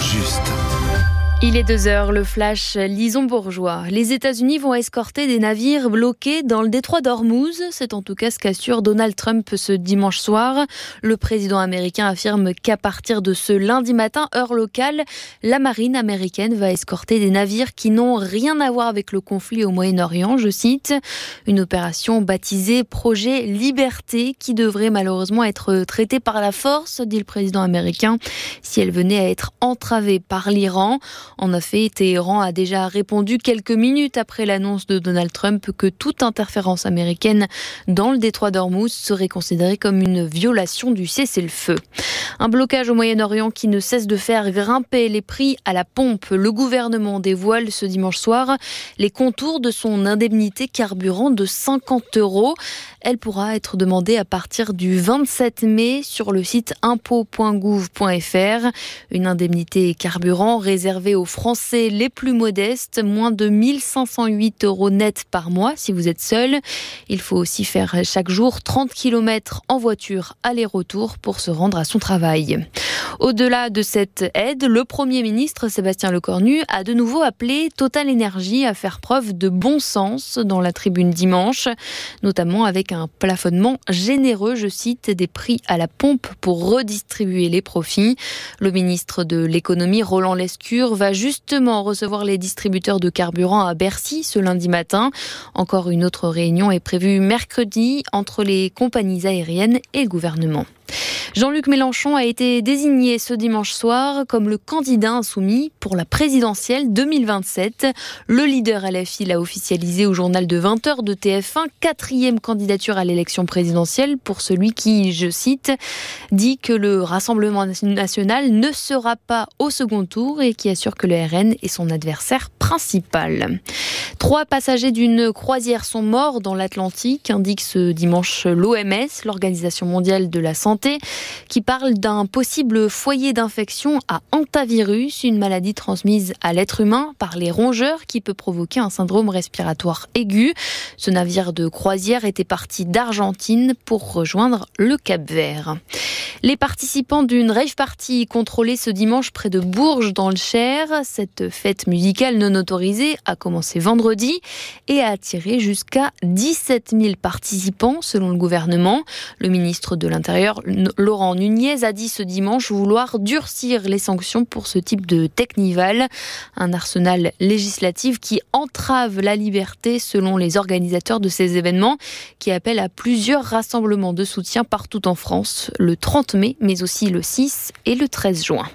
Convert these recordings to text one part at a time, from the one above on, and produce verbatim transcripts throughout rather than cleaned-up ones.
juste. Il est deux heures, le flash Lison Bourgeois. Les États-Unis vont escorter des navires bloqués dans le détroit d'Ormuz. C'est en tout cas ce qu'assure Donald Trump ce dimanche soir. Le président américain affirme qu'à partir de ce lundi matin, heure locale, la marine américaine va escorter des navires qui n'ont rien à voir avec le conflit au Moyen-Orient, je cite. Une opération baptisée Projet Liberté qui devrait malheureusement être traitée par la force, dit le président américain, si elle venait à être entravée par l'Iran. En effet, Téhéran a déjà répondu quelques minutes après l'annonce de Donald Trump que toute interférence américaine dans le détroit d'Ormuz serait considérée comme une violation du cessez-le-feu. Un blocage au Moyen-Orient qui ne cesse de faire grimper les prix à la pompe. Le gouvernement dévoile ce dimanche soir les contours de son indemnité carburant de cinquante euros. Elle pourra être demandée à partir du vingt-sept mai sur le site impôts point gouv point f r. Une indemnité carburant réservée aux Français les plus modestes, moins de mille cinq cent huit euros net par mois si vous êtes seul. Il faut aussi faire chaque jour trente kilomètres en voiture aller-retour pour se rendre à son travail. Au-delà de cette aide, le Premier ministre Sébastien Lecornu a de nouveau appelé Total Énergie à faire preuve de bon sens dans la tribune dimanche, notamment avec un plafonnement généreux, je cite, des prix à la pompe pour redistribuer les profits. Le ministre de l'économie, Roland Lescure, va justement recevoir les distributeurs de carburant à Bercy ce lundi matin. Encore une autre réunion est prévue mercredi entre les compagnies aériennes et le gouvernement. Jean-Luc Mélenchon a été désigné ce dimanche soir comme le candidat insoumis pour la présidentielle deux mille vingt-sept. Le leader L F I l'a officialisé au journal de vingt heures de T F un. Quatrième candidature à l'élection présidentielle pour celui qui, je cite, dit que le Rassemblement national ne sera pas au second tour et qui assure que le R N est son adversaire principal. Trois passagers d'une croisière sont morts dans l'Atlantique, indique ce dimanche l'O M S, l'Organisation mondiale de la santé, qui parle d'un possible foyer d'infection à hantavirus, une maladie transmise à l'être humain par les rongeurs qui peut provoquer un syndrome respiratoire aigu. Ce navire de croisière était parti d'Argentine pour rejoindre le Cap-Vert. Les participants d'une rave party contrôlée ce dimanche près de Bourges dans le Cher. Cette fête musicale non autorisée a commencé vendredi et a attiré jusqu'à dix-sept mille participants selon le gouvernement. Le ministre de l'Intérieur, Laurent Nunez, a dit ce dimanche vouloir durcir les sanctions pour ce type de technival. Un arsenal législatif qui entrave la liberté selon les organisateurs de ces événements qui appellent à plusieurs rassemblements de soutien partout en France le trente mai, mais aussi le six et le treize juin.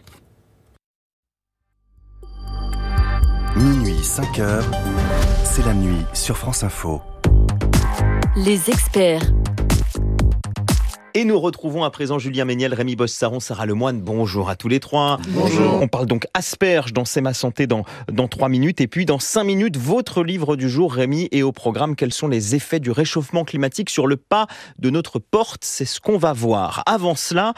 Minuit, cinq heures, c'est la nuit sur France Info. Les experts. Et nous retrouvons à présent Julien Méniel, Rémi Bossaron, Sarah Lemoine. Bonjour à tous les trois. Bonjour. On parle donc asperges dans C'est ma santé dans, dans trois minutes. Et puis dans cinq minutes, votre livre du jour, Rémi, et au programme, quels sont les effets du réchauffement climatique sur le pas de notre porte? C'est ce qu'on va voir. Avant cela,